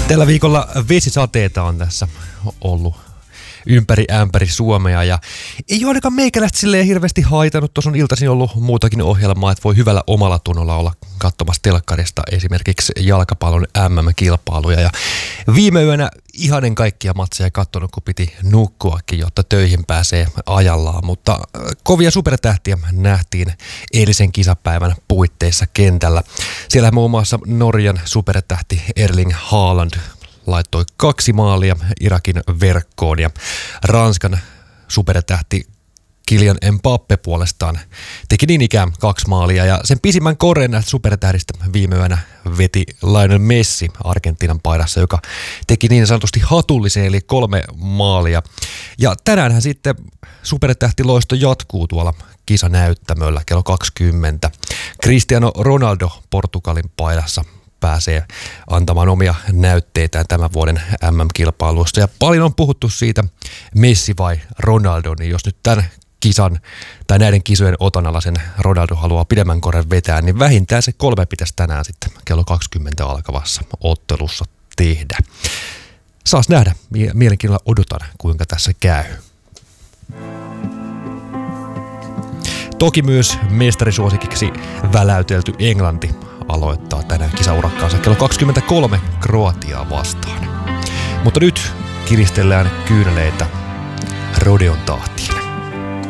Tällä viikolla vesisateita on tässä ollut ympäri ämpäri Suomea ja ei ole ainakaan meikäläistä silleen hirveästi haitanut. Tuossa on iltaisin ollut muutakin ohjelmaa, että voi hyvällä omalla tunnolla olla katsomassa telkkarista esimerkiksi jalkapallon MM-kilpailuja. Ja viime yönä ihanen kaikkia matseja katsonut, kun piti nukkuakin, jotta töihin pääsee ajallaan. Mutta kovia supertähtiä nähtiin eilisen kisapäivän puitteissa kentällä. Siellä muun muassa Norjan supertähti Erling Haaland laittoi 2 maalia Irakin verkkoon ja Ranskan supertähti Kylian Mbappé puolestaan teki niin ikään 2 maalia ja sen pisimmän koreen näistä supertähdistä viime yönä veti Lionel Messi Argentiinan paidassa, joka teki niin sanotusti hatullisen eli 3 maalia. Ja tänäänhän sitten supertähtiloisto jatkuu tuolla kisanäyttämöllä kello 20. Cristiano Ronaldo Portugalin paidassa pääsee antamaan omia näytteitään tämän vuoden MM-kilpailusta. Ja paljon on puhuttu siitä, Messi vai Ronaldo, niin jos nyt tämän kisan tai näiden kisojen otanalla sen Ronaldo haluaa pidemmän korren vetää, niin vähintään se 3 pitäisi tänään sitten kello 20 alkavassa ottelussa tehdä. Saas nähdä. Mielenkiinnolla odotan, kuinka tässä käy. Toki myös mestarisuosikiksi väläytelty Englanti aloittaa tänään kisaurakkaansa kello 23 Kroatiaa vastaan. Mutta nyt kiristellään kyyneleitä Rodeon tahtiin.